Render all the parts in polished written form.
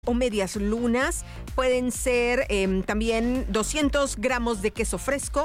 o medias lunas. Pueden ser también 200 gramos de queso fresco,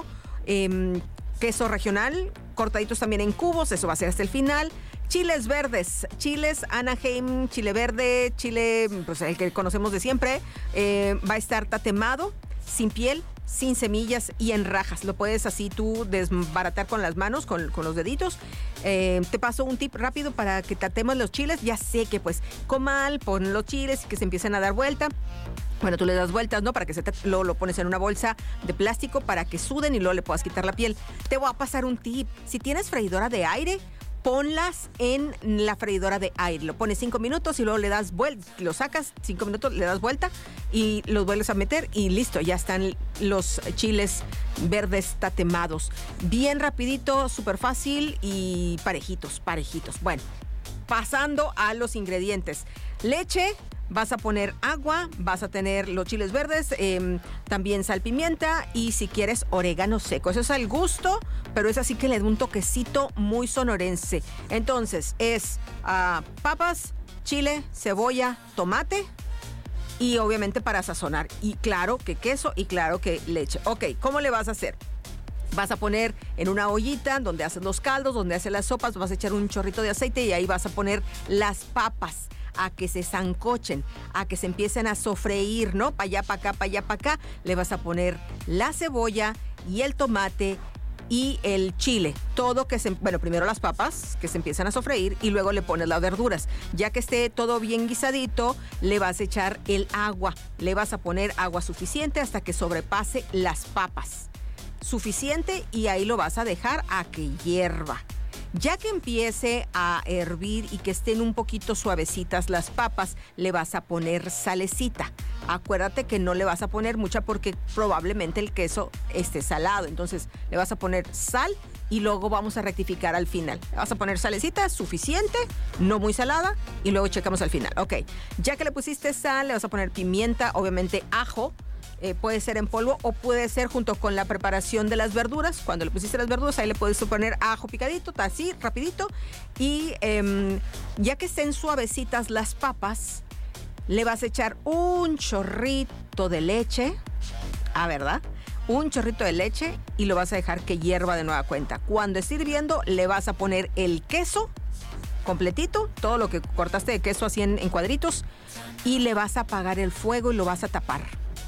queso regional, cortaditos también en cubos, eso va a ser hasta el final. Chiles verdes, chiles Anaheim, chile verde, chile, pues el que conocemos de siempre, va a estar tatemado, sin piel, sin semillas y en rajas. Lo puedes así tú desbaratar con las manos, con los deditos. Te paso un tip rápido para que tatemos los chiles. Ya sé que pues comal, pon los chiles y que se empiecen a dar vuelta. Bueno, tú le das vueltas, ¿no? Para que lo pones en una bolsa de plástico para que suden y luego le puedas quitar la piel. Te voy a pasar un tip. Si tienes freidora de aire, ponlas en la freidora de aire. Lo pones 5 minutos y luego le das vuelta, lo sacas, 5 minutos, le das vuelta y los vuelves a meter y listo, ya están los chiles verdes tatemados. Bien rapidito, súper fácil y parejitos. Bueno, pasando a los ingredientes. Leche. Vas a poner agua, vas a tener los chiles verdes, también sal, pimienta y si quieres orégano seco. Eso es al gusto, pero es así que le da un toquecito muy sonorense. Entonces es papas, chile, cebolla, tomate y obviamente para sazonar. Y claro que queso y claro que leche. Ok, ¿cómo le vas a hacer? Vas a poner en una ollita donde haces los caldos, donde haces las sopas, vas a echar un chorrito de aceite y ahí vas a poner las papas a que se sancochen, a que se empiecen a sofreír, ¿no? Para allá, para acá, para allá, para acá. Le vas a poner la cebolla y el tomate y el chile. Todo bueno, primero las papas que se empiezan a sofreír y luego le pones las verduras. Ya que esté todo bien guisadito, le vas a echar el agua. Le vas a poner agua suficiente hasta que sobrepase las papas. Suficiente y ahí lo vas a dejar a que hierva. Ya que empiece a hervir y que estén un poquito suavecitas las papas, le vas a poner salecita. Acuérdate que no le vas a poner mucha porque probablemente el queso esté salado. Entonces le vas a poner sal y luego vamos a rectificar al final. Le vas a poner salecita suficiente, no muy salada, y luego checamos al final. Ok, ya que le pusiste sal, le vas a poner pimienta, obviamente ajo. Puede ser en polvo o puede ser junto con la preparación de las verduras. Cuando le pusiste las verduras, ahí le puedes poner ajo picadito, así, rapidito. Y ya que estén suavecitas las papas, le vas a echar un chorrito de leche. ¿Verdad? Un chorrito de leche y lo vas a dejar que hierva de nueva cuenta. Cuando esté hirviendo, le vas a poner el queso completito, todo lo que cortaste de queso así en cuadritos, y le vas a apagar el fuego y lo vas a tapar.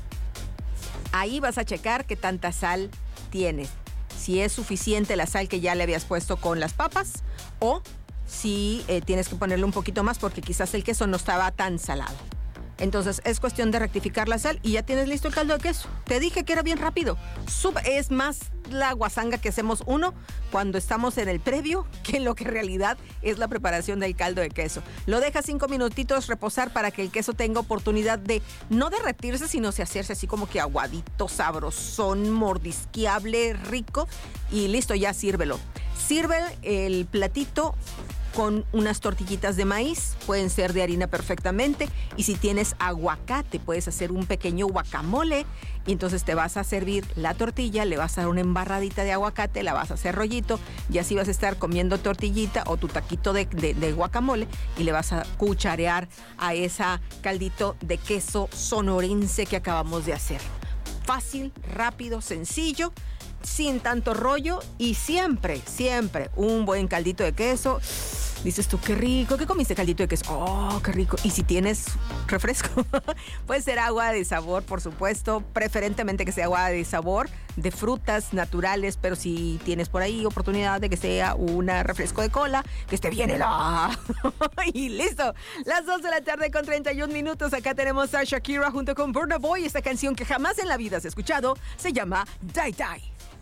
Ahí vas a checar qué tanta sal tienes. Si es suficiente la sal que ya le habías puesto con las papas o si tienes que ponerle un poquito más porque quizás el queso no estaba tan salado. Entonces es cuestión de rectificar la sal y ya tienes listo el caldo de queso. Te dije que era bien rápido. Es más la guasanga que hacemos uno cuando estamos en el previo que en lo que en realidad es la preparación del caldo de queso. Lo dejas 5 minutitos reposar para que el queso tenga oportunidad de no derretirse, sino de hacerse así como que aguadito, sabrosón, mordisqueable, rico y listo, ya sírvelo. Sirve el platito con unas tortillitas de maíz, pueden ser de harina perfectamente, y si tienes aguacate puedes hacer un pequeño guacamole y entonces te vas a servir la tortilla, le vas a dar una embarradita de aguacate, la vas a hacer rollito y así vas a estar comiendo tortillita o tu taquito de guacamole y le vas a cucharear a esa caldito de queso sonorense que acabamos de hacer. Fácil, rápido, sencillo, sin tanto rollo y siempre un buen caldito de queso. Dices tú, qué rico, ¿qué comiste caldito de queso? Oh, qué rico. Y si tienes refresco, puede ser agua de sabor, por supuesto, preferentemente que sea agua de sabor, de frutas naturales, pero si tienes por ahí oportunidad de que sea un refresco de cola, que esté bien helado. Y listo, las 2 de la tarde con 31 minutos, acá tenemos a Shakira junto con Burna Boy, esta canción que jamás en la vida has escuchado, se llama Die Die.